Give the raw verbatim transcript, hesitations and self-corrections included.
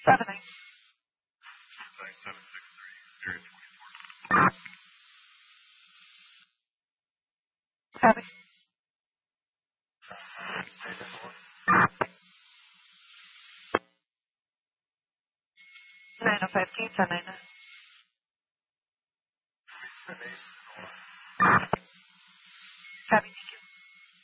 seven eight. nine seven six three, area twenty-four. Copy. nine oh five, can you send nine? Seven eight.